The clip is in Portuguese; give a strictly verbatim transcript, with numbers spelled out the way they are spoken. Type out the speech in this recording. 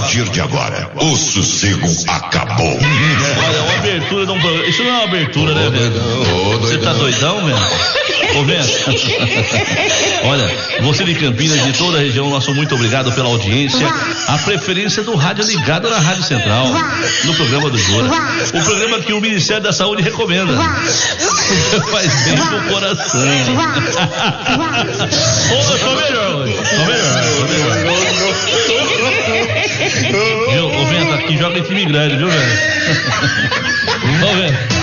partir de agora, o sossego acabou. Olha, uma abertura de um programa. Isso não é uma abertura, né, velho? Você tá doidão, velho? Ô, Vento. Olha, você de Campinas, de toda a região, nosso muito obrigado pela audiência. A preferência do rádio ligado na Rádio Central, no programa do Jura. O programa que o Ministério da Saúde recomenda. Faz bem pro coração. Ô, tô melhor hoje. Tô melhor, tô melhor. Viu, ô, Vento, aqui joga em time grande, viu, velho? Ô, Vento.